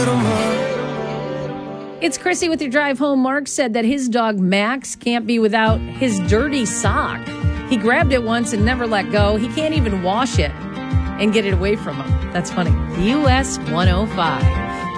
It's Chrissy with your drive home. Mark said that his dog Max can't be without his dirty sock. He grabbed it once and never let go. He can't even wash it and get it away from him. That's funny. US 105.